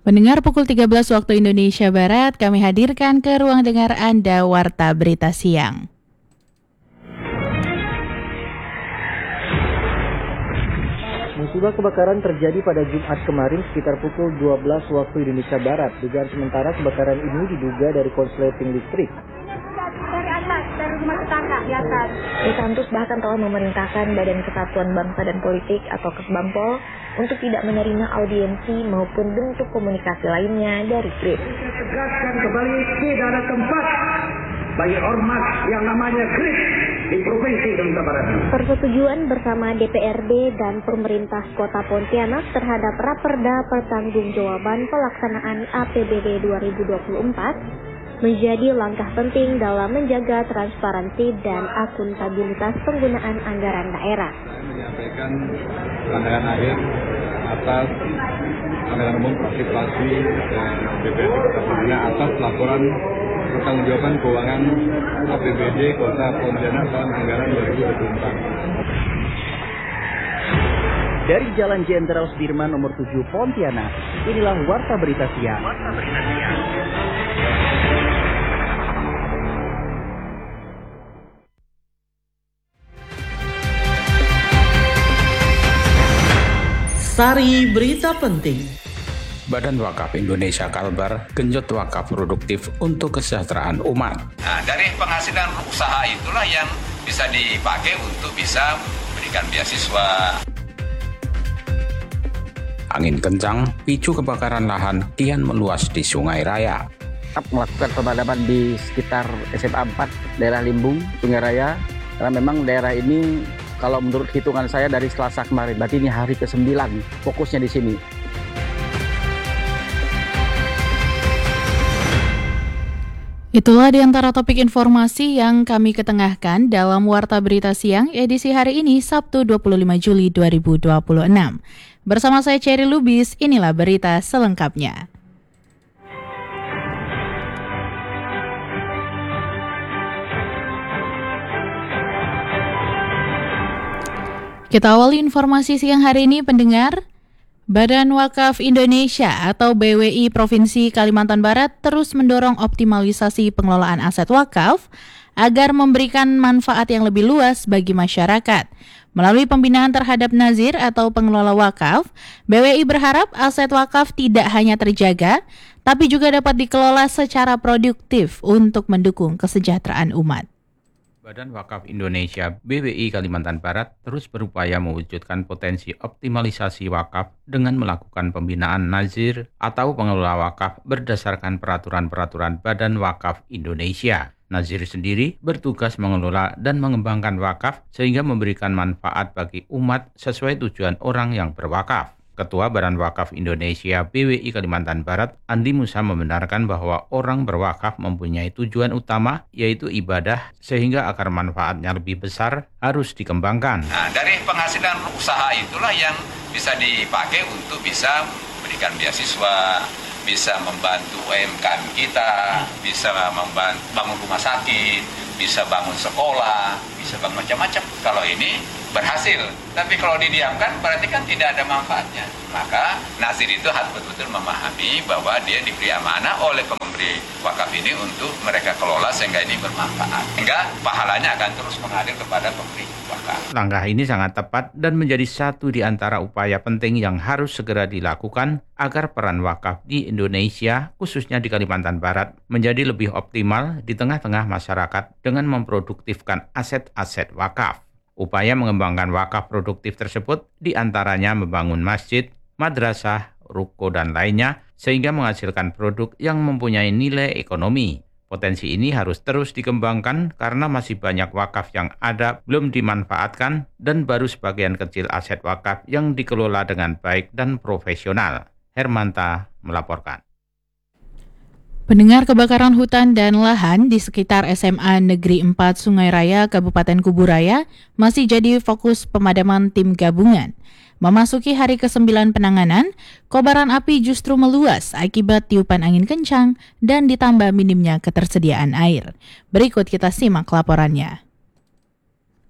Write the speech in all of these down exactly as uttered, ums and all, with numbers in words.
Pendengar, pukul tiga belas waktu Indonesia Barat, kami hadirkan ke ruang dengar Anda Warta Berita Siang. Musibah kebakaran terjadi pada Jumat kemarin sekitar pukul dua belas waktu Indonesia Barat. Dugaan sementara kebakaran ini diduga dari konsleting listrik. Dari atas, dari rumah tetangga di atas. Dekantus bahkan telah memerintahkan Badan Kesatuan Bangsa dan Politik atau Kesbangpol untuk tidak menerima audiensi maupun bentuk komunikasi lainnya dari Grip. Tegaskan kembali tidak ada tempat bagi ormas yang namanya Grip di Provinsi Indonesia Barat. Persetujuan bersama D P R D dan pemerintah Kota Pontianak terhadap Raperda Pertanggungjawaban Pelaksanaan A P B D dua ribu dua puluh empat menjadi langkah penting dalam menjaga transparansi dan akuntabilitas penggunaan anggaran daerah. Saya menyampaikan pandangan akhir atas anggaran umum partisipasi dan B P R D Kota Pontianak atas laporan pertanggungjawaban keuangan A P B D Kota Pontianak tahun anggaran dua ribu dua puluh empat. Dari Jalan Jenderal Sudirman nomor tujuh Pontianak, inilah Warta Berita Siang. Warta Berita Siang. Sari berita penting. Badan Wakaf Indonesia Kalbar genjot wakaf produktif untuk kesejahteraan umat. Nah, dari penghasilan usaha itulah yang bisa dipakai untuk bisa memberikan beasiswa. Angin kencang picu kebakaran lahan kian meluas di Sungai Raya. Melakukan pemadaman di sekitar S M A empat daerah Limbung, Sungai Raya, karena memang daerah ini kalau menurut hitungan saya dari Selasa kemarin, berarti ini hari ke sembilan fokusnya di sini. Itulah di antara topik informasi yang kami ketengahkan dalam Warta Berita Siang edisi hari ini Sabtu dua puluh lima Juli dua ribu dua puluh enam. Bersama saya Cherry Lubis, inilah berita selengkapnya. Kita awali informasi siang hari ini, pendengar. Badan Wakaf Indonesia atau B W I Provinsi Kalimantan Barat terus mendorong optimalisasi pengelolaan aset wakaf agar memberikan manfaat yang lebih luas bagi masyarakat. Melalui pembinaan terhadap nazir atau pengelola wakaf, B W I berharap aset wakaf tidak hanya terjaga, tapi juga dapat dikelola secara produktif untuk mendukung kesejahteraan umat. Badan Wakaf Indonesia B W I Kalimantan Barat terus berupaya mewujudkan potensi optimalisasi wakaf dengan melakukan pembinaan nazir atau pengelola wakaf berdasarkan peraturan-peraturan Badan Wakaf Indonesia. Nazir sendiri bertugas mengelola dan mengembangkan wakaf sehingga memberikan manfaat bagi umat sesuai tujuan orang yang berwakaf. Ketua Badan Wakaf Indonesia B W I Kalimantan Barat, Andi Musa, membenarkan bahwa orang berwakaf mempunyai tujuan utama yaitu ibadah sehingga akar manfaatnya lebih besar harus dikembangkan. Nah, dari penghasilan usaha itulah yang bisa dipakai untuk bisa memberikan beasiswa, bisa membantu U M K M kita, bisa membantu bangun rumah sakit, bisa bangun sekolah, bisa bangun macam-macam. Kalau ini berhasil, tapi kalau didiamkan berarti kan tidak ada manfaatnya. Maka nazir itu harus betul-betul memahami bahwa dia diberi amanah oleh pemberi wakaf ini untuk mereka kelola sehingga ini bermanfaat. Sehingga pahalanya akan terus mengalir kepada pemberi wakaf. Langkah ini sangat tepat dan menjadi satu di antara upaya penting yang harus segera dilakukan agar peran wakaf di Indonesia, khususnya di Kalimantan Barat, menjadi lebih optimal di tengah-tengah masyarakat dengan memproduktifkan aset-aset wakaf. Upaya mengembangkan wakaf produktif tersebut diantaranya membangun masjid, madrasah, ruko, dan lainnya sehingga menghasilkan produk yang mempunyai nilai ekonomi. Potensi ini harus terus dikembangkan karena masih banyak wakaf yang ada belum dimanfaatkan dan baru sebagian kecil aset wakaf yang dikelola dengan baik dan profesional. Hermanta melaporkan. Pendengar, kebakaran hutan dan lahan di sekitar S M A Negeri empat Sungai Raya, Kabupaten Kuburaya masih jadi fokus pemadaman tim gabungan. Memasuki hari kesembilan penanganan, kobaran api justru meluas akibat tiupan angin kencang dan ditambah minimnya ketersediaan air. Berikut kita simak laporannya.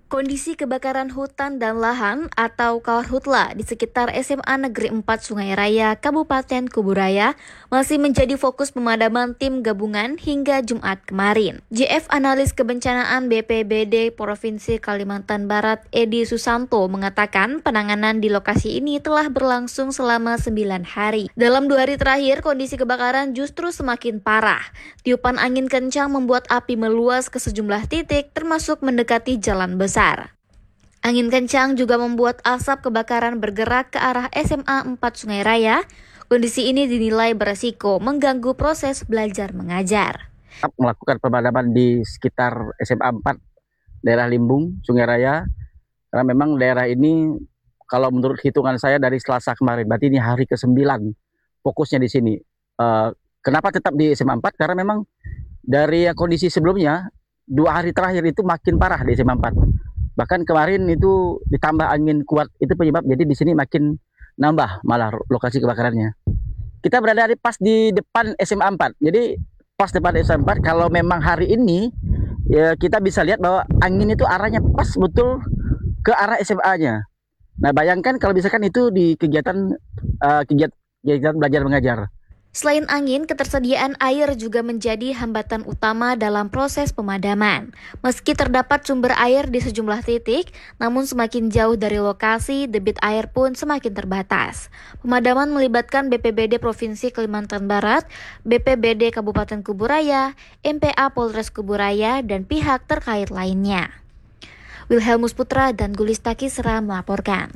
Kondisi kebakaran hutan dan lahan atau Karhutla di sekitar S M A Negeri empat Sungai Raya, Kabupaten Kuburaya masih menjadi fokus pemadaman tim gabungan hingga Jumat kemarin. J F Analis Kebencanaan B P B D Provinsi Kalimantan Barat Edi Susanto mengatakan penanganan di lokasi ini telah berlangsung selama sembilan hari. Dalam dua hari terakhir, kondisi kebakaran justru semakin parah. Tiupan angin kencang membuat api meluas ke sejumlah titik termasuk mendekati jalan besar. Angin kencang juga membuat asap kebakaran bergerak ke arah S M A empat Sungai Raya. Kondisi ini dinilai beresiko mengganggu proses belajar mengajar. Melakukan pemadaman di sekitar S M A empat, daerah Limbung, Sungai Raya. Karena memang daerah ini kalau menurut hitungan saya dari Selasa kemarin, berarti ini hari ke sembilan fokusnya di sini. Uh, kenapa tetap di S M A empat? Karena memang dari kondisi sebelumnya, dua hari terakhir itu makin parah di S M A empat. Bahkan kemarin itu ditambah angin kuat, itu penyebab jadi di sini makin nambah malah lokasi kebakarannya. Kita berada di pas di depan S M A empat. Jadi pas depan S M A empat, kalau memang hari ini ya kita bisa lihat bahwa angin itu arahnya pas betul ke arah S M A-nya. Nah, bayangkan kalau misalkan itu di kegiatan uh, kegiatan, kegiatan belajar mengajar. Selain angin, ketersediaan air juga menjadi hambatan utama dalam proses pemadaman. Meski terdapat sumber air di sejumlah titik, namun semakin jauh dari lokasi, debit air pun semakin terbatas. Pemadaman melibatkan B P B D Provinsi Kalimantan Barat, B P B D Kabupaten Kuburaya, M P A Polres Kuburaya, dan pihak terkait lainnya. Wilhelmus Putra dan Gulistaki Sera melaporkan.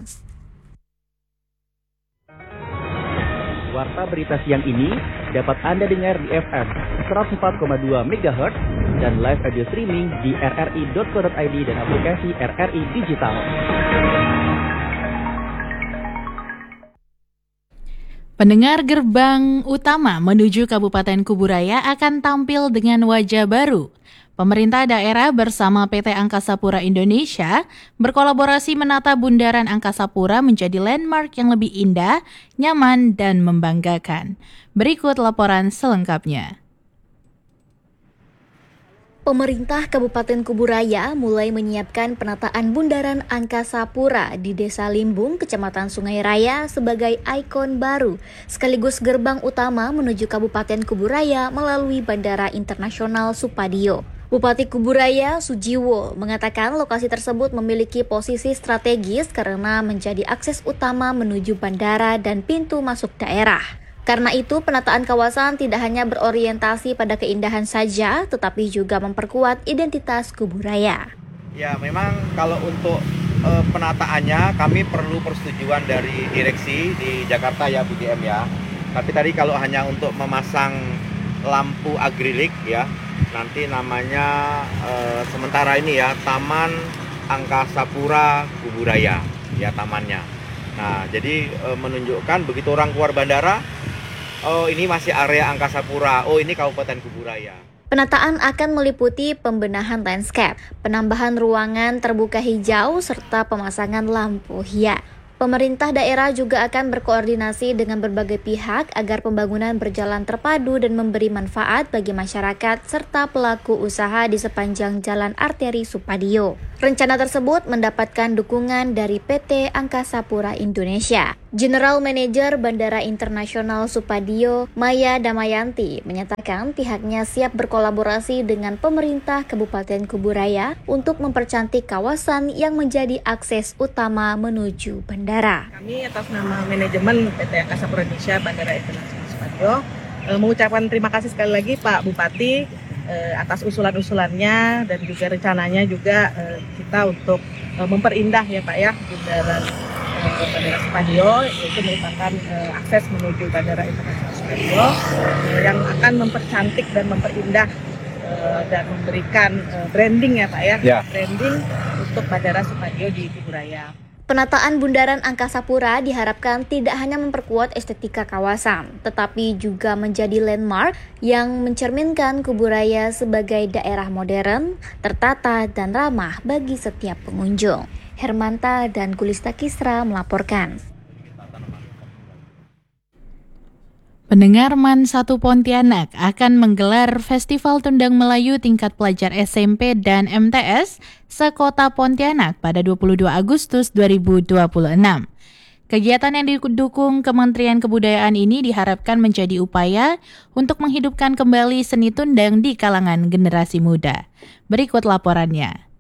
Warta berita siang ini dapat Anda dengar di F M seratus empat koma dua megahertz dan live audio streaming di r r i dot co dot i d dan aplikasi R R I Digital. Pendengar, gerbang utama menuju Kabupaten Kuburaya akan tampil dengan wajah baru. Pemerintah daerah bersama P T Angkasa Pura Indonesia berkolaborasi menata Bundaran Angkasa Pura menjadi landmark yang lebih indah, nyaman, dan membanggakan. Berikut laporan selengkapnya. Pemerintah Kabupaten Kuburaya mulai menyiapkan penataan Bundaran Angkasa Pura di Desa Limbung, Kecamatan Sungai Raya sebagai ikon baru, sekaligus gerbang utama menuju Kabupaten Kuburaya melalui Bandara Internasional Supadio. Bupati Kuburaya, Sujiwo, mengatakan lokasi tersebut memiliki posisi strategis karena menjadi akses utama menuju bandara dan pintu masuk daerah. Karena itu, penataan kawasan tidak hanya berorientasi pada keindahan saja, tetapi juga memperkuat identitas Kuburaya. Ya, memang kalau untuk e, penataannya kami perlu persetujuan dari direksi di Jakarta ya, B D M ya. Tapi tadi kalau hanya untuk memasang lampu akrilik ya, nanti namanya e, sementara ini ya Taman Angkasa Pura Kuburaya ya tamannya. Nah, jadi e, menunjukkan begitu orang keluar bandara, oh ini masih area Angkasa Pura, oh ini Kabupaten Kuburaya. Penataan akan meliputi pembenahan landscape, penambahan ruangan terbuka hijau, serta pemasangan lampu hias. Pemerintah daerah juga akan berkoordinasi dengan berbagai pihak agar pembangunan berjalan terpadu dan memberi manfaat bagi masyarakat serta pelaku usaha di sepanjang Jalan Arteri Supadio. Rencana tersebut mendapatkan dukungan dari P T Angkasa Pura Indonesia. General Manager Bandara Internasional Supadio, Maya Damayanti, menyatakan pihaknya siap berkolaborasi dengan pemerintah Kabupaten Kuburaya untuk mempercantik kawasan yang menjadi akses utama menuju bandara. Kami atas nama manajemen P T Angkasa Pura Indonesia Bandara Internasional Supadio eh, mengucapkan terima kasih sekali lagi Pak Bupati eh, atas usulan-usulannya dan juga rencananya juga eh, kita untuk eh, memperindah ya Pak ya bundaran eh, Bandara Supadio, yaitu merupakan eh, akses menuju Bandara Internasional Supadio eh, yang akan mempercantik dan memperindah eh, dan memberikan eh, branding ya Pak ya, ya. branding untuk Bandara Supadio di Kuburaya. Penataan Bundaran Angkasa Pura diharapkan tidak hanya memperkuat estetika kawasan, tetapi juga menjadi landmark yang mencerminkan Kuburaya sebagai daerah modern, tertata, dan ramah bagi setiap pengunjung. Hermanta dan Gulista Kisra melaporkan. Pendengar MAN satu Pontianak akan menggelar Festival Tundang Melayu tingkat pelajar S M P dan M T S sekota Pontianak pada dua puluh dua Agustus dua ribu dua puluh enam. Kegiatan yang didukung Kementerian Kebudayaan ini diharapkan menjadi upaya untuk menghidupkan kembali seni tundang di kalangan generasi muda. Berikut laporannya.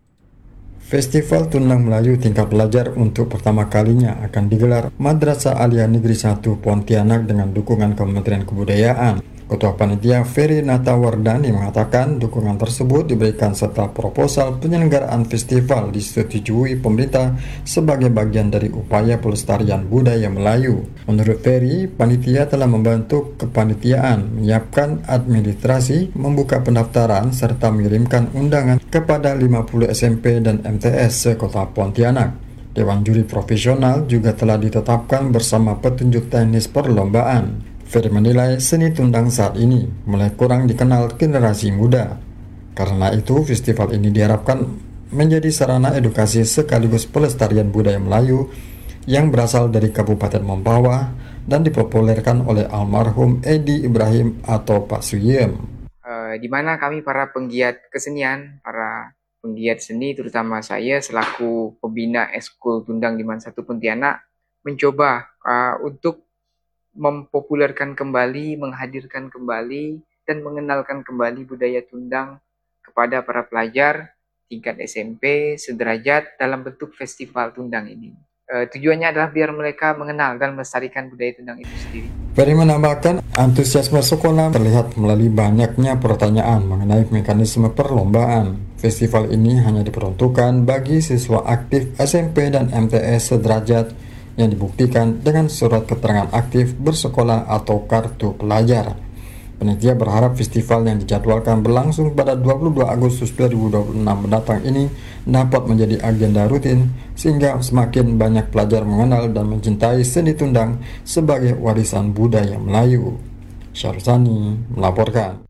Festival Tundang Melayu tingkat pelajar untuk pertama kalinya akan digelar Madrasah Aliyah Negeri satu Pontianak dengan dukungan Kementerian Kebudayaan. Ketua Panitia Ferry Natawardani mengatakan dukungan tersebut diberikan setelah proposal penyelenggaraan festival disetujui pemerintah sebagai bagian dari upaya pelestarian budaya Melayu. Menurut Ferry, panitia telah membantu kepanitiaan menyiapkan administrasi, membuka pendaftaran, serta mengirimkan undangan kepada lima puluh S M P dan M T S sekota Pontianak. Dewan Juri Profesional juga telah ditetapkan bersama petunjuk teknis perlombaan. Ferry menilai seni tundang saat ini mulai kurang dikenal generasi muda. Karena itu, festival ini diharapkan menjadi sarana edukasi sekaligus pelestarian budaya Melayu yang berasal dari Kabupaten Mempawah dan dipopulerkan oleh almarhum Edi Ibrahim atau Pak Suyem. Uh, di mana kami para penggiat kesenian, para penggiat seni, terutama saya selaku pembina Eskul Tundang di MAN satu Pontianak, mencoba uh, untuk mempopulerkan kembali, menghadirkan kembali, dan mengenalkan kembali budaya tundang kepada para pelajar tingkat S M P sederajat dalam bentuk festival tundang ini. E, tujuannya adalah biar mereka mengenal dan melestarikan budaya tundang itu sendiri. Ferry menambahkan, antusiasme sekolah terlihat melalui banyaknya pertanyaan mengenai mekanisme perlombaan. Festival ini hanya diperuntukkan bagi siswa aktif S M P dan M T S sederajat yang dibuktikan dengan surat keterangan aktif bersekolah atau kartu pelajar. Panitia berharap festival yang dijadwalkan berlangsung pada dua puluh dua Agustus dua ribu dua puluh enam mendatang ini dapat menjadi agenda rutin sehingga semakin banyak pelajar mengenal dan mencintai seni tundang sebagai warisan budaya Melayu. Syarusani melaporkan.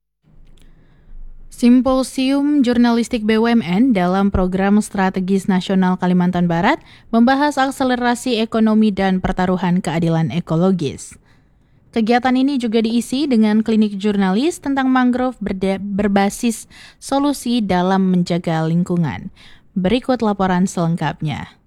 Simposium Jurnalistik B U M N dalam Program Strategis Nasional Kalimantan Barat membahas akselerasi ekonomi dan pertaruhan keadilan ekologis. Kegiatan ini juga diisi dengan klinik jurnalis tentang mangrove berda- berbasis solusi dalam menjaga lingkungan. Berikut laporan selengkapnya.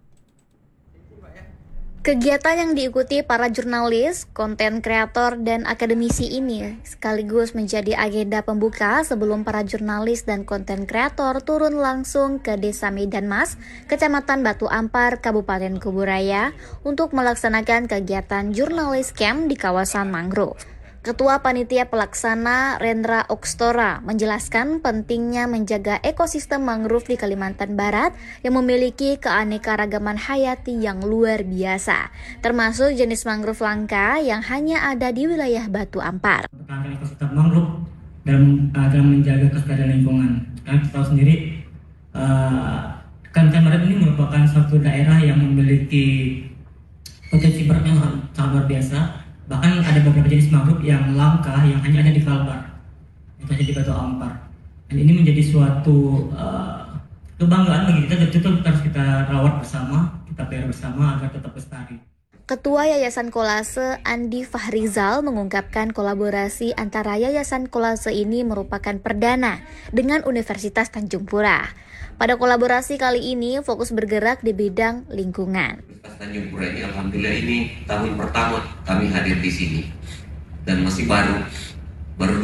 Kegiatan yang diikuti para jurnalis, konten kreator, dan akademisi ini sekaligus menjadi agenda pembuka sebelum para jurnalis dan konten kreator turun langsung ke Desa Medan Mas, Kecamatan Batu Ampar, Kabupaten Kubu Raya untuk melaksanakan kegiatan jurnalis camp di kawasan mangrove. Ketua Panitia Pelaksana Rendra Okstora menjelaskan pentingnya menjaga ekosistem mangrove di Kalimantan Barat yang memiliki keanekaragaman hayati yang luar biasa, termasuk jenis mangrove langka yang hanya ada di wilayah Batu Ampar. Pertahanan ekosistem mangrove dalam, uh, dalam menjaga kelestarian lingkungan. Karena kita tahu sendiri, uh, Kalimantan Barat ini merupakan suatu daerah yang memiliki potensi berat yang sangat luar biasa. Bahkan ada beberapa jenis mangrove yang langka yang hanya ada di Kalbar, itu hanya di Batu Ampar. Dan ini menjadi suatu uh, kebanggaan bagi kita dan itu harus kita rawat bersama, kita pelihara bersama agar tetap lestari. Ketua Yayasan Kolase Andi Fahrizal mengungkapkan kolaborasi antara Yayasan Kolase ini merupakan perdana dengan Universitas Tanjung Pura. Pada kolaborasi kali ini fokus bergerak di bidang lingkungan. Universitas Tanjung Pura ini alhamdulillah ini tahun pertama kami hadir di sini dan masih baru baru